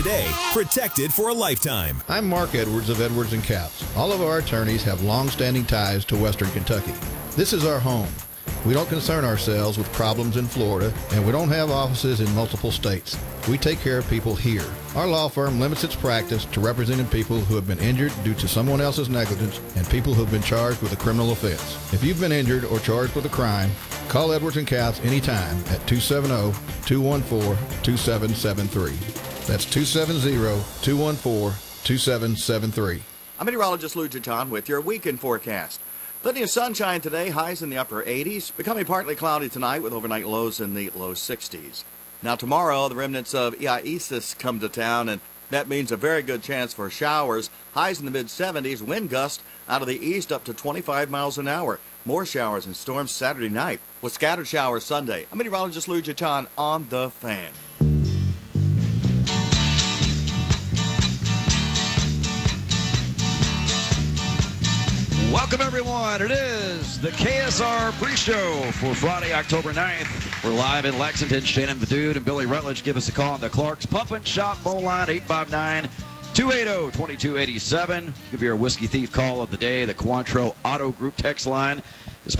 Today, protected for a lifetime. I'm Mark Edwards of Edwards & Capps. All of our attorneys have long-standing ties to Western Kentucky. This is our home. We don't concern ourselves with problems in Florida, and we don't have offices in multiple states. We take care of people here. Our law firm limits its practice to representing people who have been injured due to someone else's negligence and people who have been charged with a criminal offense. If you've been injured or charged with a crime, call Edwards & Capps anytime at 270-214-2773. That's 270-214-2773. I'm meteorologist Lou Jaton with your weekend forecast. Plenty of sunshine today, highs in the upper 80s, becoming partly cloudy tonight with overnight lows in the low 60s. Now tomorrow, the remnants of Isis come to town, and that means a very good chance for showers. Highs in the mid-70s, wind gusts out of the east up to 25 miles an hour. More showers and storms Saturday night with scattered showers Sunday. I'm meteorologist Lou Jaton on The Fan. Welcome, everyone. It is the KSR pre-show for Friday, October 9th. We're live in Lexington. Shannon the Dude and Billy Rutledge. Give us a call on the Clark's Pump and Shop phone line, 859-280-2287. Give you our Whiskey Thief call of the day. The Cointreau Auto Group text line is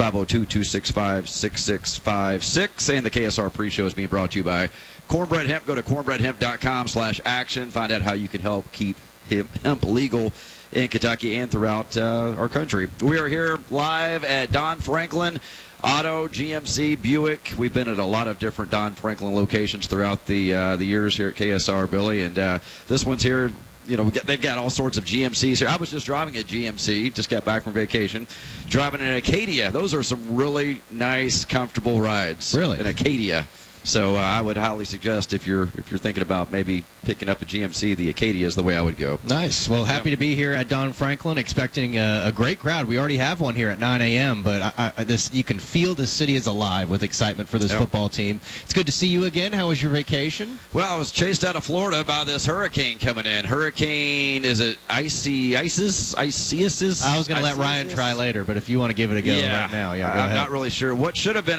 502-265-6656. And the KSR pre-show is being brought to you by Cornbread Hemp. Go to cornbreadhemp.com/action. Find out how you can help keep hemp legal in Kentucky and throughout our country. We are here live at Don Franklin Auto, GMC, Buick. We've been at a lot of different Don Franklin locations throughout the years here at KSR, Billy, and this one's here. You know, they've got all sorts of GMCs here. I was just driving a GMC, just got back from vacation, driving an Acadia. Those are some really nice, comfortable rides. Really? An Acadia. So I would highly suggest if you're thinking about maybe picking up a GMC, the Acadia is the way I would go. Nice. Well, happy to be here at Don Franklin, expecting a great crowd. We already have one here at 9 a.m., but you can feel the city is alive with excitement for this football team. It's good to see you again. How was your vacation? Well, I was chased out of Florida by this hurricane coming in. Hurricane, is it ICIS? I was going to let Ryan try later, but if you want to give it a go right now, go ahead. I'm not really sure. What should have been